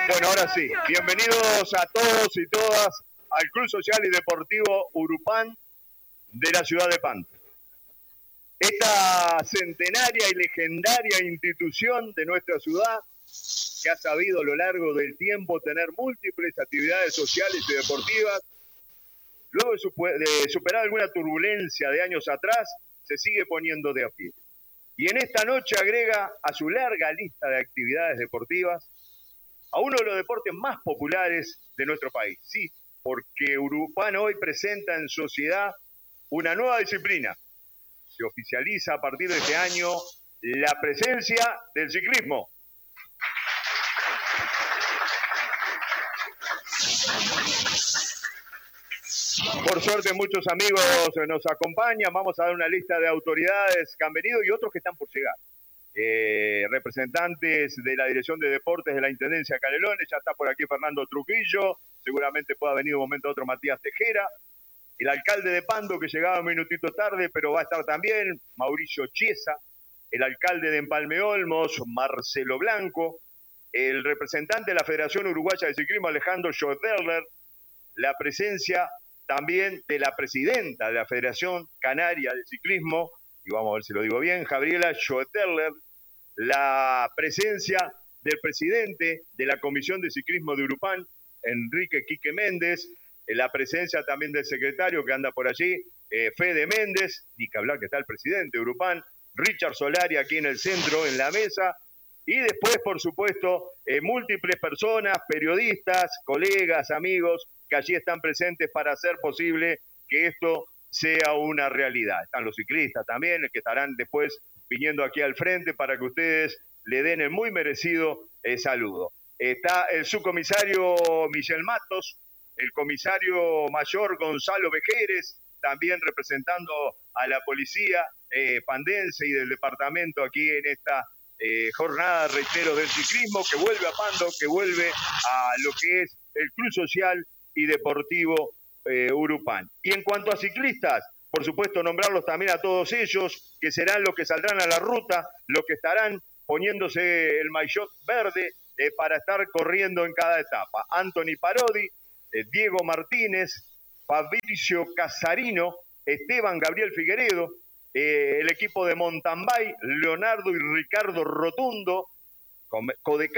Bueno, ahora sí, bienvenidos a todos y todas al Club Social y Deportivo Urupán de la ciudad de Pando. Esta centenaria y legendaria institución de nuestra ciudad, que ha sabido a lo largo del tiempo tener múltiples actividades sociales y deportivas, luego de superar alguna turbulencia de años atrás, se sigue poniendo de a pie. Y en esta noche agrega a su larga lista de actividades deportivas a uno de los deportes más populares de nuestro país. Sí, porque Urupán hoy presenta en sociedad una nueva disciplina. Se oficializa a partir de este año la presencia del ciclismo. Por suerte muchos amigos nos acompañan. Vamos a dar una lista de autoridades que han venido y otros que están por llegar. Representantes de la Dirección de Deportes de la Intendencia de Canelones, ya está por aquí Fernando Trujillo, seguramente pueda venir un momento a otro Matías Tejera, el alcalde de Pando que llegaba un minutito tarde, pero va a estar también Mauricio Chiesa, el alcalde de Empalme Olmos, Marcelo Blanco, el representante de la Federación Uruguaya de Ciclismo, Alejandro Schoederler, la presencia también de la presidenta de la Federación Canaria de Ciclismo, y vamos a ver si lo digo bien, Gabriela Schoederler, la presencia del presidente de la Comisión de Ciclismo de Urupán, Enrique Quique Méndez, la presencia también del secretario que anda por allí, Fede Méndez, ni que hablar que está el presidente de Urupán, Richard Solari aquí en el centro, en la mesa, y después, por supuesto, múltiples personas, periodistas, colegas, amigos, que allí están presentes para hacer posible que esto sea una realidad. Están los ciclistas también, que estarán después viniendo aquí al frente para que ustedes le den el muy merecido saludo. Está el subcomisario Michel Matos, el comisario mayor Gonzalo Vejeres, también representando a la policía pandense y del departamento aquí en esta jornada, reitero, del ciclismo, que vuelve a Pando, que vuelve a lo que es el Club Social y Deportivo Urupán. Y en cuanto a ciclistas, por supuesto, nombrarlos también a todos ellos, que serán los que saldrán a la ruta, los que estarán poniéndose el maillot verde para estar corriendo en cada etapa. Anthony Parodi, Diego Martínez, Fabricio Casarino, Esteban Gabriel Figueredo, el equipo de mountain bike, Leonardo y Ricardo Rotundo, Codecán